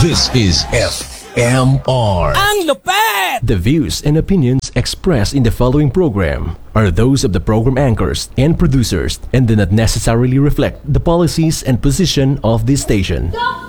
This is FMR. Ang lupet! The views and opinions expressed in the following program are those of the program anchors and producers and do not necessarily reflect the policies and position of this station.